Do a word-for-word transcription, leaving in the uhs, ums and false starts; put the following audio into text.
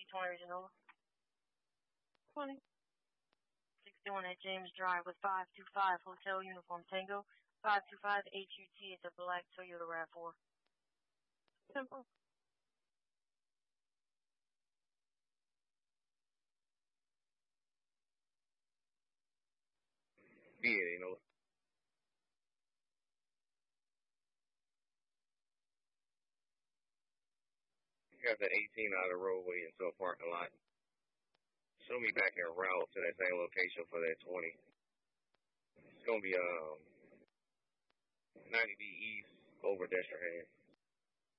twenty original. twenty. sixty-one at James Drive with five two five Hotel Uniform Tango. five two five H U T. It's a black Toyota RAV four. Simple. Yeah, you know. Have the eighteen out of the roadway into a parking lot. Show me back en route to that same location for that twenty. It's gonna be um ninety B east over Destrehan.